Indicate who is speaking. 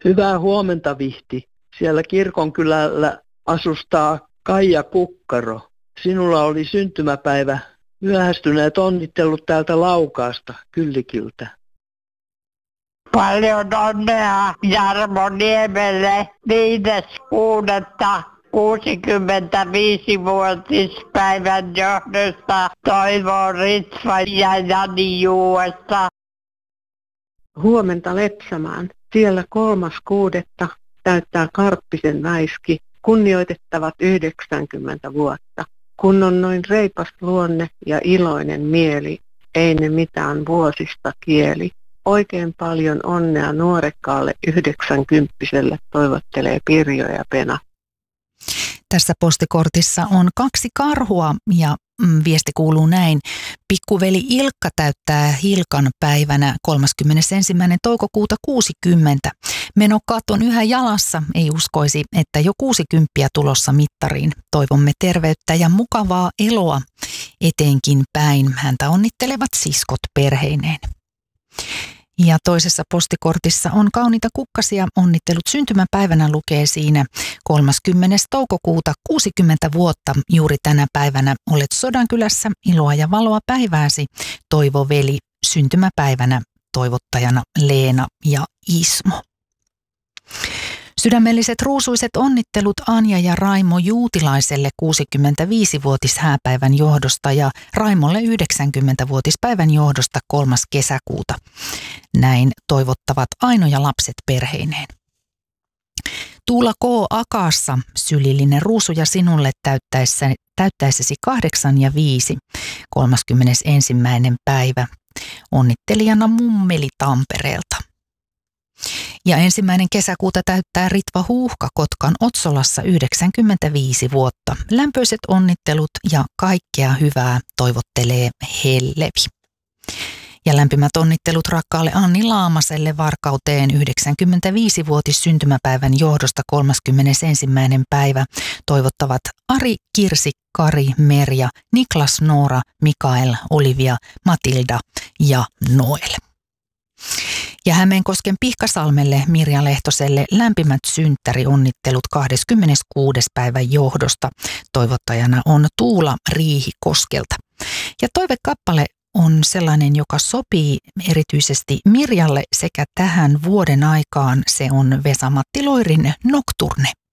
Speaker 1: Hyvää huomenta, Vihti. Siellä kirkonkylällä asustaa Kaija Kukkaro. Sinulla oli syntymäpäivä. Myöhästyneet onnittelut täältä Laukaasta, Kyllikiltä.
Speaker 2: Paljon onnea Jarmo Niemelle 5.6.65-vuotispäivän johdosta Toivo Ritva ja Jani Juuesta.
Speaker 3: Huomenta Lepsämään. Siellä 3.6. täyttää Karppisen Väiski. Kunnioitettavat 90 vuotta. Kun on noin reipas luonne ja iloinen mieli, ei ne mitään vuosista kieli. Oikein paljon onnea nuorekkaalle 90-vuotiaalle, toivottelee Pirjo ja Pena.
Speaker 4: Tässä postikortissa on 2 karhua ja viesti kuuluu näin. Pikkuveli Ilkka täyttää Hilkan päivänä 31. toukokuuta 60. Menokat on yhä jalassa, ei uskoisi, että jo 60 tulossa mittariin. Toivomme terveyttä ja mukavaa eloa eteenkin päin. Häntä onnittelevat siskot perheineen. Ja toisessa postikortissa on kauniita kukkasia. Onnittelut syntymäpäivänä lukee siinä 30. toukokuuta 60 vuotta. Juuri tänä päivänä olet Sodankylässä. Iloa ja valoa päivääsi. Toivo veli syntymäpäivänä toivottajana Leena ja Ismo. Sydämelliset ruusuiset onnittelut Anja ja Raimo Juutilaiselle 65-vuotishääpäivän johdosta ja Raimolle 90-vuotispäivän johdosta 3. kesäkuuta. Näin toivottavat Aino ja lapset perheineen. Tuula K. Akaassa sylillinen ruusuja sinulle täyttäessäsi 8 ja 5, 31. päivä. Onnittelijana Mummeli Tampereelta. Ja 1. kesäkuuta täyttää Ritva Huuhka Kotkan Otsolassa 95 vuotta. Lämpöiset onnittelut ja kaikkea hyvää toivottelee Hellevi. Ja lämpimät onnittelut rakkaalle Anni Laamaselle Varkauteen 95-vuotis syntymäpäivän johdosta 31. päivä. Toivottavat Ari, Kirsi, Kari, Merja, Niklas, Noora, Mikael, Olivia, Matilda ja Noel. Ja Hämeenkosken Pihkasalmelle Mirja Lehtoselle lämpimät synttärionnittelut 26. päivän johdosta. Toivottajana on Tuula Riihikoskelta. Ja toivekappale on sellainen, joka sopii erityisesti Mirjalle sekä tähän vuoden aikaan. Se on Vesa-Matti Loirin Nocturne.